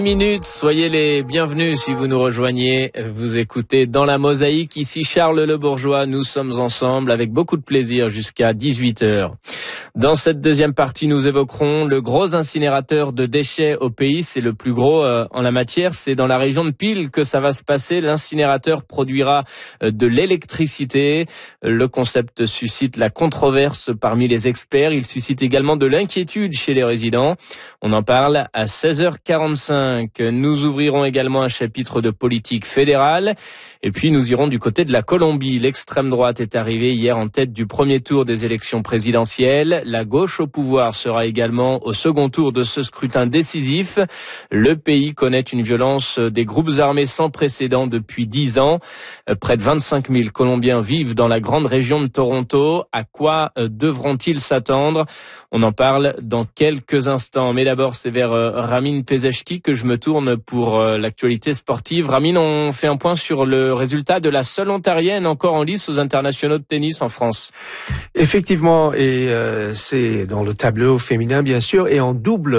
Minutes, soyez les bienvenus si vous nous rejoignez. Vous écoutez Dans la Mosaïque, ici Charles Le Bourgeois. Nous sommes ensemble avec beaucoup de plaisir jusqu'à 18h. Dans cette deuxième partie, nous évoquerons le gros incinérateur de déchets au pays. C'est le plus gros en la matière. C'est dans la région de Pile que ça va se passer. L'incinérateur produira de l'électricité. Le concept suscite la controverse parmi les experts. Il suscite également de l'inquiétude chez les résidents. On en parle à 16h45. Nous ouvrirons également un chapitre de politique fédérale. Et puis nous irons du côté de la Colombie. L'extrême droite est arrivée hier en tête du premier tour des élections présidentielles. La gauche au pouvoir sera également au second tour de ce scrutin décisif. Le pays connaît une violence des groupes armés sans précédent depuis 10 ans. Près de 25 000 Colombiens vivent dans la grande région de Toronto. À quoi devront-ils s'attendre? On en parle dans quelques instants. Mais d'abord, c'est vers Ramin Pezeshki que je me tourne pour l'actualité sportive. Ramin, on fait un point sur le résultat de la seule ontarienne encore en lice aux internationaux de tennis en France. Effectivement, et c'est dans le tableau féminin bien sûr, et en double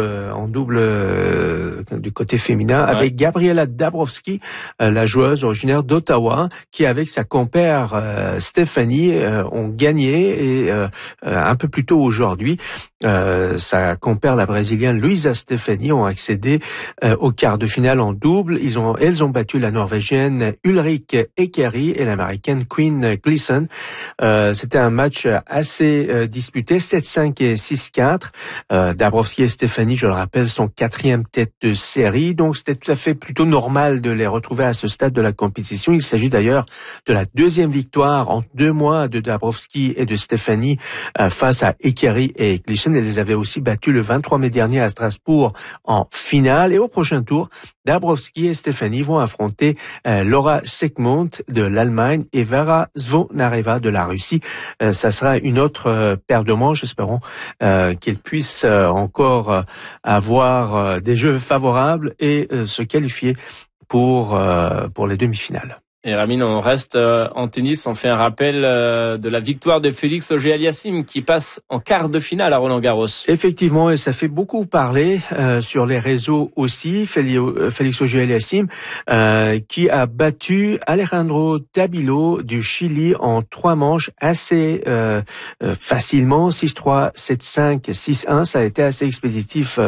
du côté féminin avec Gabriela Dabrowski, la joueuse originaire d'Ottawa, qui avec sa compère Stéphanie ont gagné, et un peu plus tôt aujourd'hui, sa compère, la brésilienne Luisa Stefani, ont accédé au quart de finale en double. Elles ont battu la norvégienne Ulrike Ekeri et l'américaine Queen Gleason. C'était un match assez disputé, 7-5 et 6-4. Dabrowski et Stefani, je le rappelle, sont quatrième tête de série, donc c'était tout à fait plutôt normal de les retrouver à ce stade de la compétition. Il s'agit d'ailleurs de la deuxième victoire en 2 mois de Dabrowski et de Stefani face à Ekeri et Gleason. Elles les avaient aussi battues le 23 mai dernier à Strasbourg en finale. Et au prochain tour, Dabrowski et Stefani vont affronter Laura Segmund de l'Allemagne et Vera Zvonareva de la Russie. Ça sera une autre paire de manches. Espérons qu'ils puissent encore avoir des jeux favorables et se qualifier pour les demi-finales. Et Ramin, on reste en tennis, on fait un rappel de la victoire de Félix Auger-Aliassime qui passe en quart de finale à Roland-Garros. Effectivement, et ça fait beaucoup parler sur les réseaux aussi. Félix Auger-Aliassime qui a battu Alejandro Tabilo du Chili en 3 manches assez facilement, 6-3, 7-5, 6-1. Ça a été assez expéditif